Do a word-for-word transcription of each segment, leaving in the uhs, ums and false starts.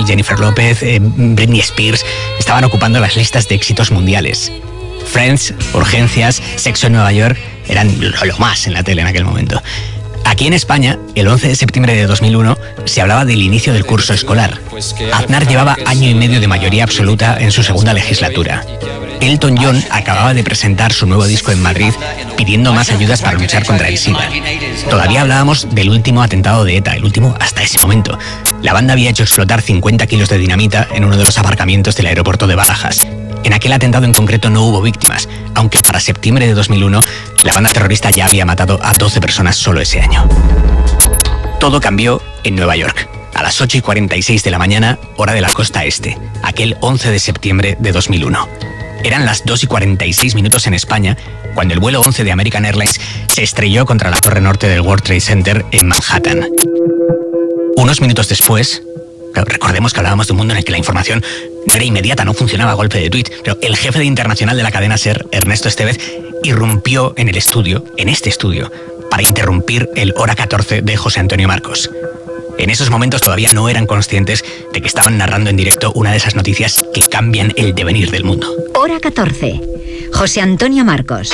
Adele, Jennifer López, eh, Britney Spears estaban ocupando las listas de éxitos mundiales. Friends, Urgencias, Sexo en Nueva York eran lo, lo más en la tele en aquel momento. Aquí en España, el once de septiembre de dos mil uno, se hablaba del inicio del curso escolar. Aznar llevaba año y medio de mayoría absoluta en su segunda legislatura. Elton John acababa de presentar su nuevo disco en Madrid pidiendo más ayudas para luchar contra el SIDA. Todavía hablábamos del último atentado de ETA, el último hasta ese momento. La banda había hecho explotar cincuenta kilos de dinamita en uno de los aparcamientos del aeropuerto de Barajas. En aquel atentado en concreto no hubo víctimas, aunque para septiembre de dos mil uno la banda terrorista ya había matado a doce personas solo ese año. Todo cambió en Nueva York, a las ocho y cuarenta y seis de la mañana, hora de la costa este, aquel once de septiembre de dos mil uno. Eran las dos y cuarenta y seis minutos en España, cuando el vuelo once de American Airlines se estrelló contra la torre norte del World Trade Center en Manhattan. Unos minutos después, claro, recordemos que hablábamos de un mundo en el que la información no era inmediata, no funcionaba a golpe de tuit, pero el jefe de internacional de la cadena SER, Ernesto Estevez, irrumpió en el estudio, en este estudio, para interrumpir el Hora catorce de José Antonio Marcos. En esos momentos todavía no eran conscientes de que estaban narrando en directo una de esas noticias que cambian el devenir del mundo. Hora catorce. José Antonio Marcos.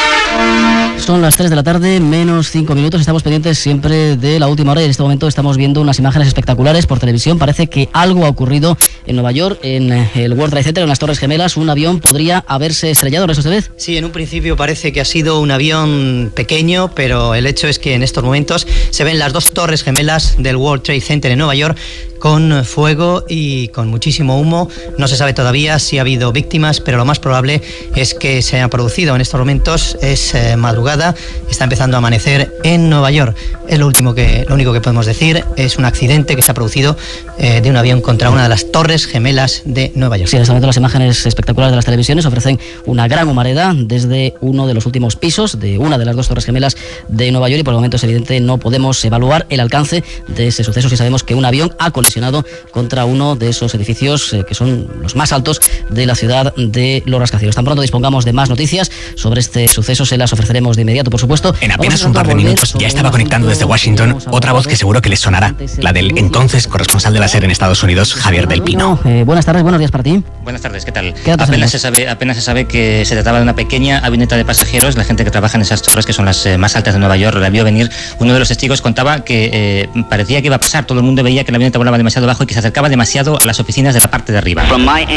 Son las tres de la tarde, menos cinco minutos. Estamos pendientes siempre de la última hora y en este momento estamos viendo unas imágenes espectaculares por televisión. Parece que algo ha ocurrido en Nueva York, en el World Trade Center, en las Torres Gemelas. Un avión podría haberse estrellado, ¿no es esta vez? Sí, en un principio parece que ha sido un avión pequeño, pero el hecho es que en estos momentos se ven las dos Torres Gemelas del World Trade Center en Nueva York con fuego y con muchísimo humo. No se sabe todavía si ha habido víctimas, pero lo más probable es que se haya producido. En estos momentos es eh, madrugada, está empezando a amanecer en Nueva York. Es lo último que, lo único que podemos decir, es un accidente que se ha producido eh, de un avión contra una de las Torres Gemelas de Nueva York. Sí, en este momento las imágenes espectaculares de las televisiones ofrecen una gran humareda desde uno de los últimos pisos de una de las dos Torres Gemelas de Nueva York y por el momento es evidente no podemos evaluar el alcance de ese suceso si sabemos que un avión ha colisionado contra uno de esos edificios eh, que son los más altos de la ciudad de Los Rascacielos. Tan pronto dispongamos de más noticias sobre este suceso, se las ofreceremos de inmediato, por supuesto. En apenas un par de minutos ya estaba conectando desde Washington otra voz que seguro que les sonará, la del entonces corresponsal de la SER en Estados Unidos, Javier del Pino. Eh, buenas tardes, buenos días para ti. Buenas tardes, ¿qué tal? ¿Qué apenas, se sabe, apenas se sabe que se trataba de una pequeña avioneta de pasajeros. La gente que trabaja en esas torres, que son las eh, más altas de Nueva York, la vio venir. Uno de los testigos contaba que eh, parecía que iba a pasar. Todo el mundo veía que la avioneta volaba demasiado bajo y que se acercaba demasiado a las oficinas de la parte de arriba.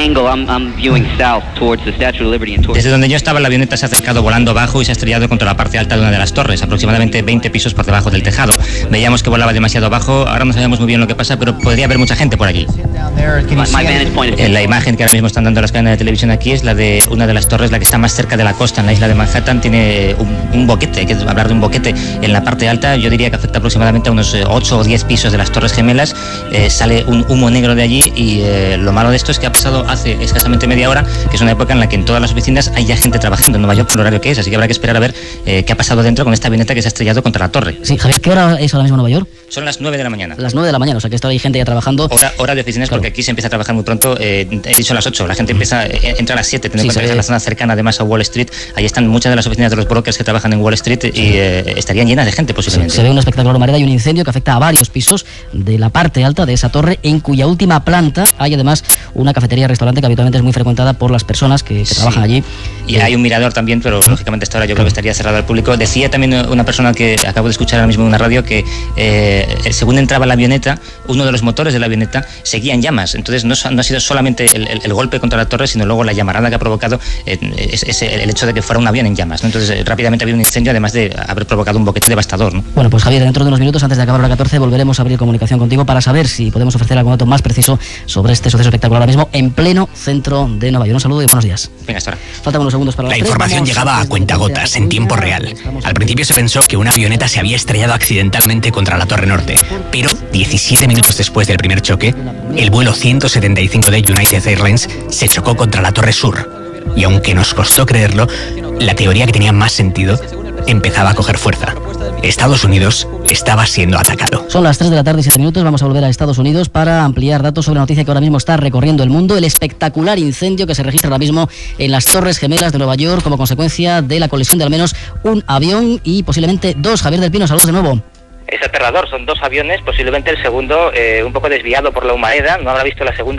Desde donde yo estaba, la avioneta se ha acercado volando bajo y se ha estrellado contra la parte alta de una de las torres, aproximadamente veinte pisos por debajo del tejado. Veíamos que volaba demasiado bajo, ahora no sabemos muy bien lo que pasa, pero podría haber mucha gente por allí. La imagen que ahora mismo están dando las cadenas de televisión aquí es la de una de las torres, la que está más cerca de la costa, en la isla de Manhattan. Tiene un, un boquete, hay que hablar de un boquete en la parte alta. Yo diría que afecta aproximadamente a unos ocho o diez pisos de las Torres Gemelas. Eh, sale un humo negro de allí y eh, lo malo de esto es que ha pasado hace escasamente media hora, que es una época en la que en todas las oficinas hay ya gente trabajando en Nueva York por el horario que es, así que habrá que esperar a ver eh, qué ha pasado dentro con esta avioneta que se ha estrellado contra la torre. Sí, Javier, ¿qué hora es ahora mismo en Nueva York? Son las nueve de la mañana. Las nueve de la mañana, o sea que está ahí gente ya trabajando. Hora, hora de oficinas, claro. Porque aquí se empieza a trabajar muy pronto, eh, he dicho a las ocho, la gente empieza, eh, entra a las siete, teniendo sí, en cuenta que es la zona cercana además a Wall Street. Ahí están muchas de las oficinas de los brokers que trabajan en Wall Street y eh, estarían llenas de gente posiblemente. Sí, se ve una espectacular humareda y un incendio que afecta a varios pisos de la parte alta de esa torre, en cuya última planta hay además una cafetería-restaurante que habitualmente es muy frecuentada por las personas que, que sí. trabajan allí. Y eh, hay un mirador también, pero lógicamente esta hora yo creo que estaría cerrado al público. Decía también una persona que acabo de escuchar ahora mismo en una radio que eh, según entraba la avioneta, uno de los motores de la avioneta seguía en llamas. Entonces no, no ha sido solamente el, el, el golpe contra la torre, sino luego la llamarada que ha provocado eh, es, es el hecho de que fuera un avión en llamas, ¿no? Entonces eh, rápidamente ha habido un incendio, además de haber provocado un boquete devastador, ¿no? Bueno, pues Javier, dentro de unos minutos, antes de acabar la catorce, volveremos a abrir comunicación contigo para saber si podemos ofrecer algún dato más preciso sobre este suceso espectacular ahora mismo en pleno centro de Nueva York. Un saludo y buenos días. Venga, hasta ahora. Faltan unos segundos para la las información tres. llegaba a cuentagotas, en tiempo real. Al principio se pensó que una avioneta se había estrellado accidentalmente contra la Torre Norte, pero diecisiete minutos después del primer choque, el vuelo ciento setenta y cinco de United Airlines se chocó contra la Torre Sur. Y aunque nos costó creerlo, la teoría que tenía más sentido empezaba a coger fuerza. Estados Unidos estaba siendo atacado. Son las tres de la tarde y siete minutos. Vamos a volver a Estados Unidos para ampliar datos sobre la noticia que ahora mismo está recorriendo el mundo: el espectacular incendio que se registra ahora mismo en las Torres Gemelas de Nueva York como consecuencia de la colisión de al menos un avión y posiblemente dos. Javier del Pino, saludos de nuevo. Es aterrador, son dos aviones, posiblemente el segundo eh, un poco desviado por la humareda, no habrá visto la segunda